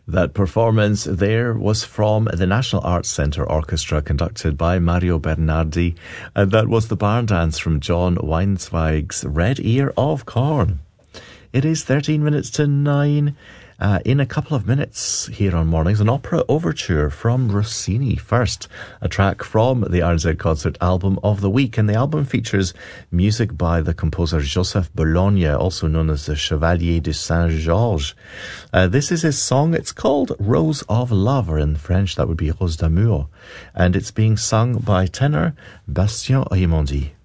That performance there was from the National Arts Centre Orchestra, conducted by Mario Bernardi, and that was the barn dance from John Weinzweig's Red Ear of Corn. It is 13 minutes to 9. In a couple of minutes here on Mornings, an opera overture from Rossini. First, a track from the RNZ Concert Album of the Week, and the album features music by the composer Joseph Bologna, also known as the Chevalier de Saint-Georges. This is his song. It's called Rose of Love, or in French that would be Rose d'amour, and it's being sung by tenor Bastien Oymondy.